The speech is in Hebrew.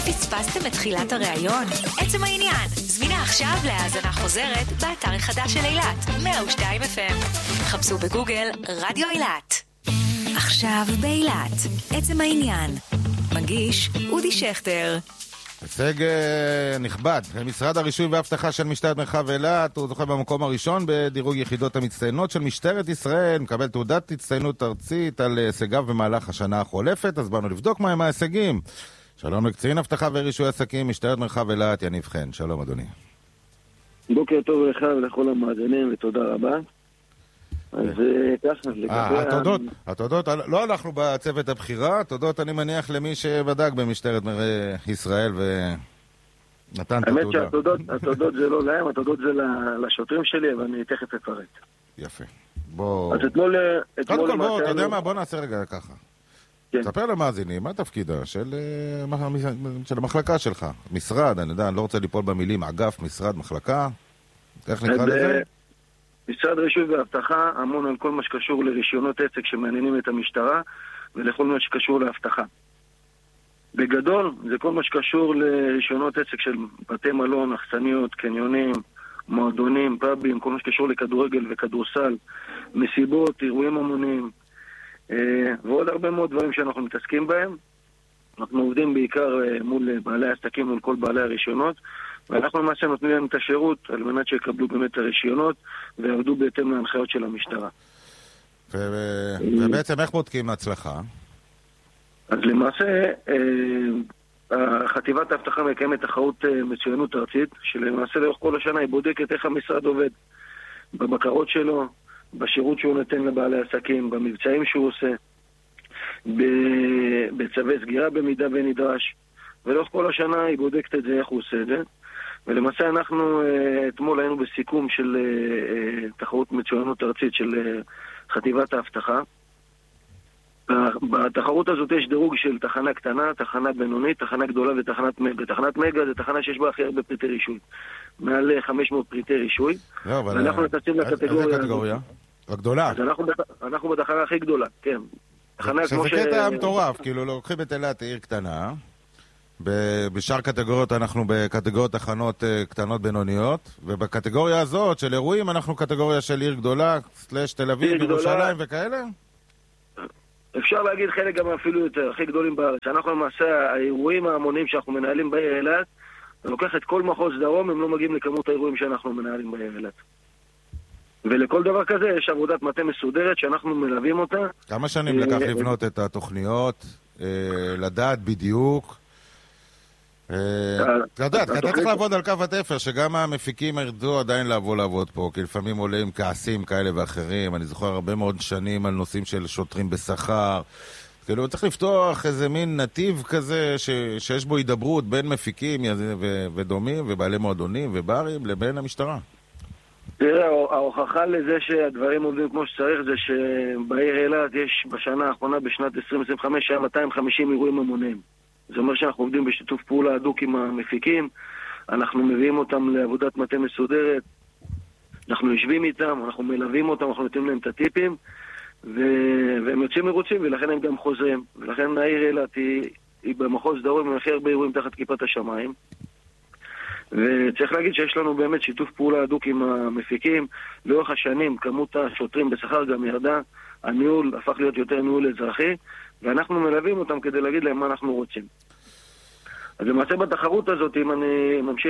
פספסתם את תחילת הראיון? עצם העניין, זמינה עכשיו להאזנה חוזרת באתר החדש של אילת, 102 FM. חפשו בגוגל רדיו אילת. עכשיו באילת, עצם העניין. מגיש אודי שכטר. הישג נכבד. משרד הרישוי והאבטחה של משטרת מרחב אילת הוא זוכה במקום הראשון בדירוג יחידות המצטיינות של משטרת ישראל, מקבל תעודת הצטיינות ארצית על הישגיו במהלך השנה החולפת. אז באנו לבדוק מהם ההישגים. שלום לקצין אבטחה ורישוי עסקים משטרת מרחב אילת, יניב חן. שלום אדוני. בוקר טוב לך ולכל המאזינים ותודה רבה. אז ככה, לגבי... התודות, לא הלכנו בצוות הבחירה, התודות אני מניח למי שבדק במשטרת ישראל ונתן את התעודה. האמת שהתודות זה לא להם, התודות זה לשוטרים שלי, ואני תכף אפרט. יפה. בוא... אז אתמול... קודם כל בוא, אתה יודע מה? בוא נעשה רגע ככה. כן. תספר למאזינים, מה תפקידה של המחלקה שלך? משרד, אני יודע, אני לא רוצה ליפול במילים, אגף, משרד, מחלקה, איך נקרא לזה? משרד רישוי והאבטחה אמון על כל מה שקשור לרישיונות עסק שמעניינים את המשטרה ולכל מה שקשור לאבטחה. בגדול זה כל מה שקשור לרישיונות עסק של בתי מלון, אכסניות, קניונים, מועדונים, פאבים, כל מה שקשור לכדורגל וכדורסל, מסיבות, אירועים המוניים ועוד הרבה מאוד דברים שאנחנו מתעסקים בהם. אנחנו עובדים בעיקר מול בעלי העסקים, מול כל בעלי הרישיונות, ואנחנו למעשה נותנים להם את השירות על מנת שיקבלו באמת את הרישיונות ויעבדו בהתאם להנחיות של המשטרה. ובעצם איך בודקים הצלחה? אז למעשה חטיבת האבטחה מקיימת תחרות מצוינות ארצית, שלמעשה לאורך כל השנה היא בודקת איך המשרד עובד בבקרות שלו, בשירות שהוא נותן לבעלי עסקים, במבצעים שהוא עושה, בצווי סגירה במידה ונדרש, ולאורך כל השנה היא בודקת את זה, איך הוא עושה את זה. ולמעשה אנחנו אתמול היינו בסיכום של תחרות מצוינות ארצית של חטיבת האבטחה. בתחרות הזאת יש דירוג של תחנה קטנה, תחנה בינונית, תחנה גדולה ותחנת מגה. תחנת מגה זה תחנה שיש בה הכי הרבה פריטי רישוי, מעל 500 פריטי רישוי. ואנחנו נתנסים לקטגוריה. איזה קטגוריה? הגדולה? אנחנו בתחנה הכי גדולה, כן. שזה קטע מטורף, כאילו לוקחים את אילת עיר קטנה, בשאר קטגוריות אנחנו בקטגוריות תחנות קטנות בינוניות, ובקטגוריה הזאת של אירועים אנחנו קטגוריה של עיר גדולה, סלש תל אביב, ירושלים וכאלה? אפשר להגיד חלק גם אפילו יותר, הכי גדולים בארץ. אנחנו למעשה, האירועים ההמוניים שאנחנו מנהלים בעיר אילת, אני לוקח את כל מחוז דרום, הם לא מגיעים לכמות האירועים שאנחנו מנהלים בעיר אילת. ולכל דבר כזה יש עבודת מטה מסודרת שאנחנו מלווים אותה. כמה שנים לקח לבנות את התוכניות, לדעת בדיוק? אתה יודע, אתה צריך לעבוד על קו התפר, שגם המפיקים ירדו עדיין לעבוד פה, כי לפעמים עולים כעסים כאלה ואחרים. אני זוכר הרבה מאוד שנים על נושאים של שוטרים בשכר. כאילו, צריך לפתוח איזה מין נתיב כזה שיש בו הידברות בין מפיקים ודומים ובעלי מועדונים וברים לבין המשטרה. תראה, ההוכחה לזה שהדברים עובדים כמו שצריך זה שבעיר אילת יש בשנה האחרונה, בשנת 2025, שהיה 250 אירועים המוניים. זה אומר שאנחנו עובדים בשיתוף פעולה הדוק עם המפיקים, אנחנו מביאים אותם לעבודת מטה מסודרת, אנחנו יושבים איתם, אנחנו מלווים אותם, אנחנו נותנים להם את הטיפים, והם יוצאים מרוצים, ולכן הם גם חוזרים. ולכן העיר אילת היא במחוז דרום עם הכי הרבה אירועים תחת כיפת השמיים. וצריך להגיד שיש לנו באמת שיתוף פעולה הדוק עם המפיקים. לאורך השנים כמות השוטרים בשכר גם ירדה, הניהול הפך להיות יותר ניהול אזרחי, ואנחנו מלווים אותם כדי להגיד להם מה אנחנו רוצים. אז למעשה בתחרות הזאת, אם אני ממשיך